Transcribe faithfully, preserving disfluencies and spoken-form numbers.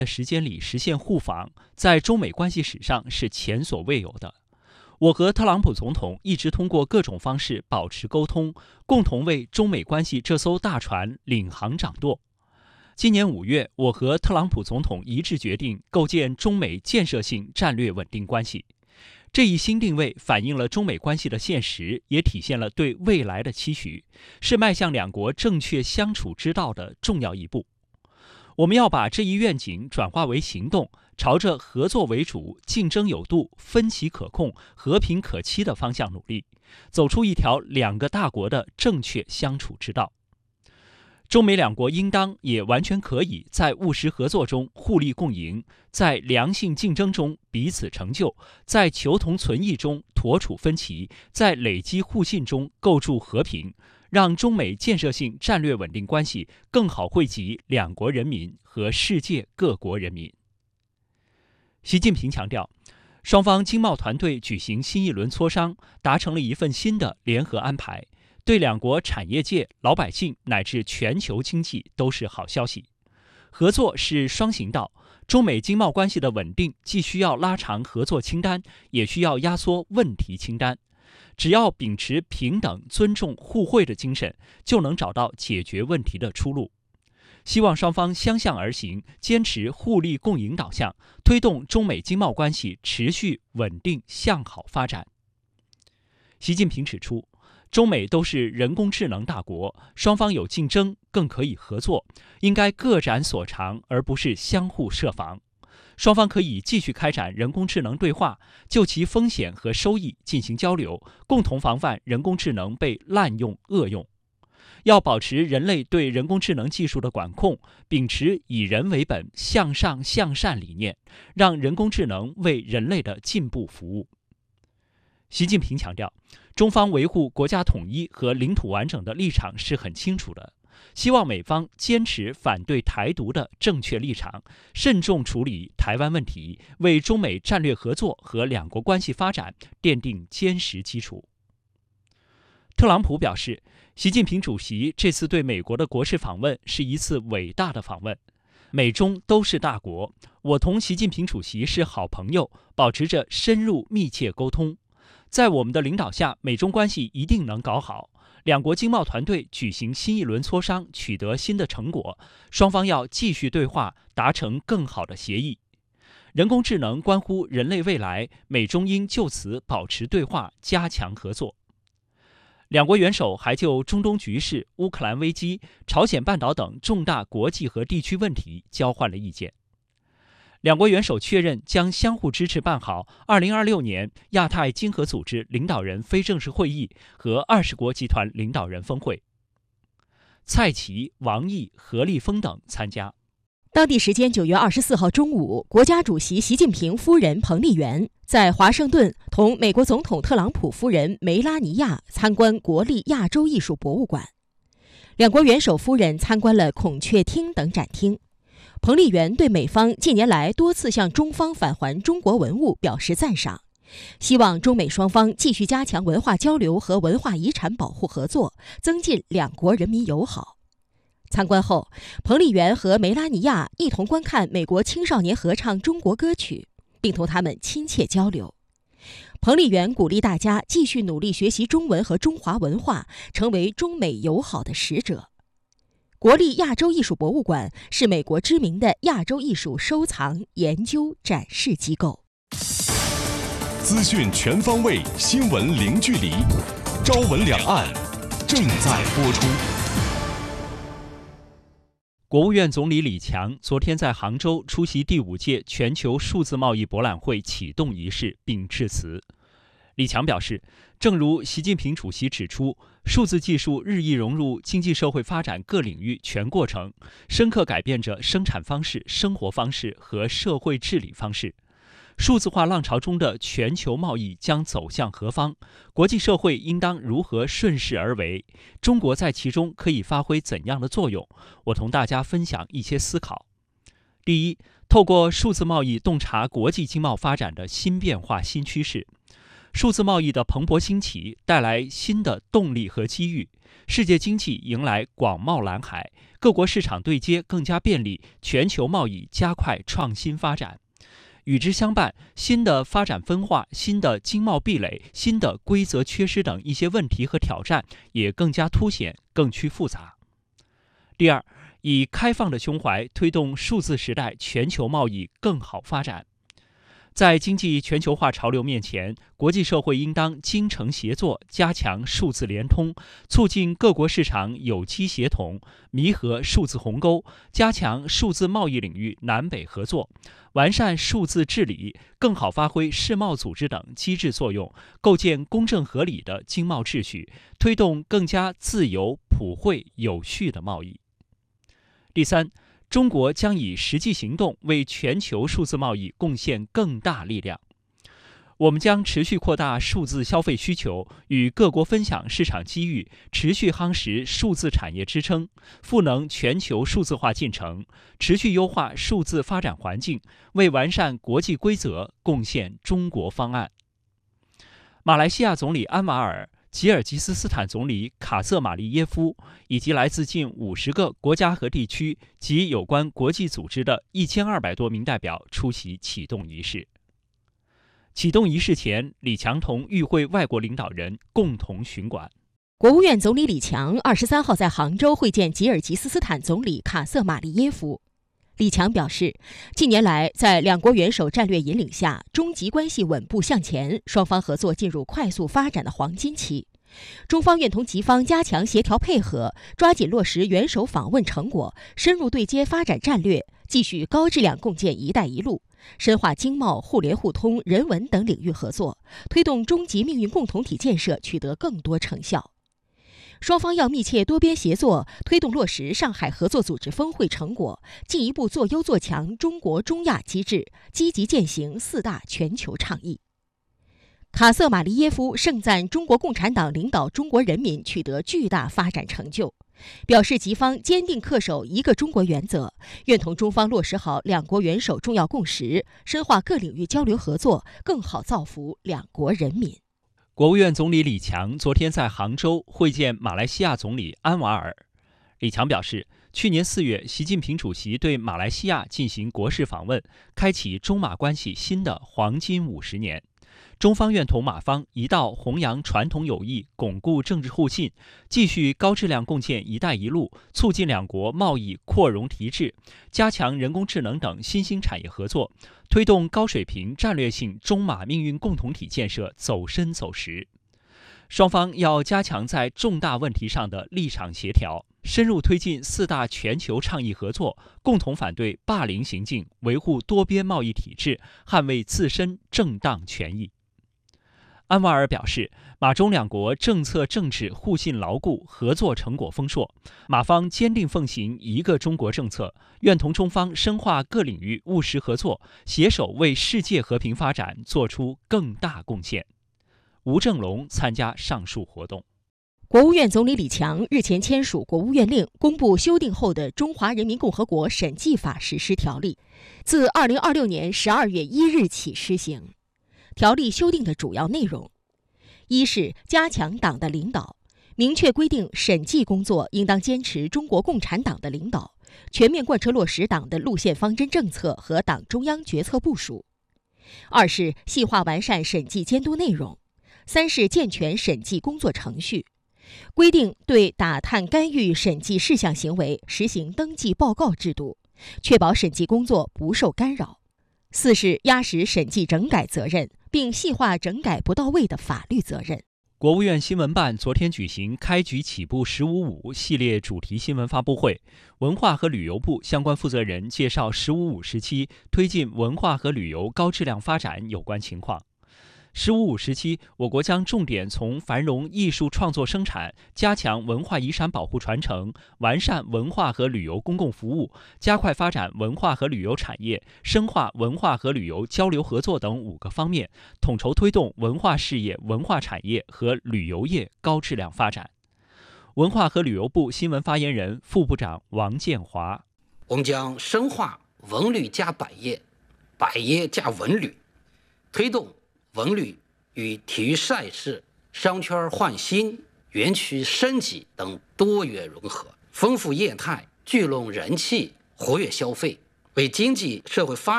时间里实现互访，在中美关系史上是前所未有的。我和特朗普总统一直通过各种方式保持沟通，共同为中美关系这艘大船领航掌舵。今年五月，我和特朗普总统一致决定构建中美建设性战略稳定关系。这一新定位反映了中美关系的现实，也体现了对未来的期许，是迈向两国正确相处之道的重要一步。我们要把这一愿景转化为行动，朝着合作为主、竞争有度、分歧可控、和平可期的方向努力，走出一条两个大国的正确相处之道。中美两国应当也完全可以在务实合作中互利共赢，在良性竞争中彼此成就，在求同存异中妥处分歧，在累积互信中构筑和平，让中美建设性战略稳定关系更好惠及两国人民和世界各国人民。习近平强调，双方经贸团队举行新一轮磋商，达成了一份新的联合安排，对两国产业界、老百姓乃至全球经济都是好消息。合作是双行道，中美经贸关系的稳定既需要拉长合作清单，也需要压缩问题清单。只要秉持平等、尊重、互惠的精神，就能找到解决问题的出路。希望双方相向而行，坚持互利共赢导向，推动中美经贸关系持续稳定向好发展。习近平指出，中美都是人工智能大国，双方有竞争，更可以合作，应该各展所长，而不是相互设防。双方可以继续开展人工智能对话，就其风险和收益进行交流，共同防范人工智能被滥用恶用。要保持人类对人工智能技术的管控，秉持以人为本、向上向善理念，让人工智能为人类的进步服务。习近平强调，中方维护国家统一和领土完整的立场是很清楚的，希望美方坚持反对台独的正确立场，慎重处理台湾问题，为中美战略合作和两国关系发展奠定坚实基础。特朗普表示，习近平主席这次对美国的国事访问是一次伟大的访问。美中都是大国，我同习近平主席是好朋友，保持着深入密切沟通。在我们的领导下，美中关系一定能搞好。两国经贸团队举行新一轮磋商，取得新的成果，双方要继续对话，达成更好的协议。人工智能关乎人类未来，美中应就此保持对话，加强合作。两国元首还就中东局势、乌克兰危机、朝鲜半岛等重大国际和地区问题交换了意见。两国元首确认将相互支持办好二零二六年亚太经合组织领导人非正式会议和二十国集团领导人峰会。蔡奇、王毅、何立峰等参加。 当地时间九月二十四号中午，国家主席习近平夫人彭丽媛在华盛顿同美国总统特朗普夫人梅拉尼亚参观国立亚洲艺术博物馆。两国元首夫人参观了孔雀厅等展厅。彭丽媛对美方近年来多次向中方返还中国文物表示赞赏，希望中美双方继续加强文化交流和文化遗产保护合作，增进两国人民友好。参观后，彭丽媛和梅拉尼亚一同观看美国青少年合唱中国歌曲，并同他们亲切交流。彭丽媛鼓励大家继续努力学习中文和中华文化，成为中美友好的使者。国立亚洲艺术博物馆是美国知名的亚洲艺术收藏、研究、展示机构。 资讯全方位，新闻零距离。朝闻两岸正在播出。 国务院总理李强昨天在杭州出席第五届全球数字贸易博览会启动仪式并致辞。李强表示，正如习近平主席指出，数字技术日益融入经济社会发展各领域全过程，深刻改变着生产方式、生活方式和社会治理方式。数字化浪潮中的全球贸易将走向何方？国际社会应当如何顺势而为？中国在其中可以发挥怎样的作用？我同大家分享一些思考。第一，透过数字贸易洞察国际经贸发展的新变化、新趋势。 数字贸易的蓬勃兴起带来新的动力和机遇，世界经济迎来广袤蓝海，各国市场对接更加便利，全球贸易加快创新发展。与之相伴，新的发展分化、新的经贸壁垒、新的规则缺失等一些问题和挑战也更加凸显、更趋复杂。第二，以开放的胸怀推动数字时代全球贸易更好发展。在经济全球化潮流面前，国际社会应当精诚协作，加强数字联通，促进各国市场有机协同，弥合数字鸿沟，加强数字贸易领域南北合作，完善数字治理，更好发挥世贸组织等机制作用，构建公正合理的经贸秩序，推动更加自由、普惠、有序的贸易。第三，中国将以实际行动为全球数字贸易贡献更大力量。我们将持续扩大数字消费需求，与各国分享市场机遇，持续夯实数字产业支撑，赋能全球数字化进程，持续优化数字发展环境，为完善国际规则贡献中国方案。马来西亚总理安瓦尔、吉尔吉斯斯坦总理卡瑟马利耶夫以及来自近五十个国家和地区及有关国际组织的一千二百多名代表出席启动仪式。启动仪式前，李强同与会外国领导人共同巡馆。 国务院总理李强二十三号在杭州会见吉尔吉斯斯坦总理卡瑟马利耶夫。李强表示，近年来在两国元首战略引领下，中吉关系稳步向前，双方合作进入快速发展的黄金期。中方愿同吉方加强协调配合，抓紧落实元首访问成果，深入对接发展战略，继续高质量共建“一带一路”，深化经贸、互联互通、人文等领域合作，推动中吉命运共同体建设取得更多成效。双方要密切多边协作，推动落实上海合作组织峰会成果，进一步做优做强中国中亚机制，积极践行四大全球倡议。卡瑟马利耶夫盛赞中国共产党领导中国人民取得巨大发展成就，表示吉方坚定恪守一个中国原则，愿同中方落实好两国元首重要共识，深化各领域交流合作，更好造福两国人民。 国务院总理李强昨天在杭州会见马来西亚总理安瓦尔。李强表示，去年四月，习近平主席对马来西亚进行国事访问，开启中马关系新的黄金五十年。中方愿同马方一道弘扬传统友谊，巩固政治互信，继续高质量共建“一带一路”，促进两国贸易扩容提质，加强人工智能等新兴产业合作，推动高水平战略性中马命运共同体建设走深走实。双方要加强在重大问题上的立场协调，深入推进四大全球倡议合作，共同反对霸凌行径，维护多边贸易体制，捍卫自身正当权益。安瓦尔表示，马中两国政策政治互信牢固，合作成果丰硕。马方坚定奉行一个中国政策，愿同中方深化各领域务实合作，携手为世界和平发展做出更大贡献。吴正龙参加上述活动。 国务院总理李强日前签署国务院令，公布修订后的《中华人民共和国审计法实施条例》，自二零二六年十二月一日起施行。条例修订的主要内容：一是加强党的领导，明确规定审计工作应当坚持中国共产党的领导，全面贯彻落实党的路线方针政策和党中央决策部署；二是细化完善审计监督内容；三是健全审计工作程序，规定对打探干预审计事项行为实行登记报告制度，确保审计工作不受干扰；四是压实审计整改责任，并细化整改不到位的法律责任。 国务院新闻办昨天举行开局起步“十五五”系列主题新闻发布会，文化和旅游部相关负责人介绍“十五五”时期推进文化和旅游高质量发展有关情况。十五五时期，我国将重点从繁荣艺术创作生产、加强文化遗产保护传承、完善文化和旅游公共服务、加快发展文化和旅游产业、深化文化和旅游交流合作等五个方面，统筹推动文化事业、文化产业和旅游业高质量发展。文化和旅游部新闻发言人、副部长王建华： 我们将深化文旅加百业、百业加文旅，推动文旅与体育赛事、商圈换新、园区升级等多元融合，丰富业态，聚拢人气，活跃消费，为经济社会发展